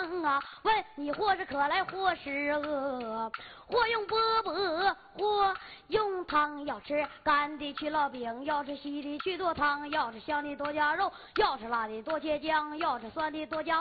啊，问你或是可来或是饿，或用饽饽，或用汤，要吃干的去烙饼，要吃稀的去做汤，要是香的多加肉，要是辣的多切姜，要是酸的多加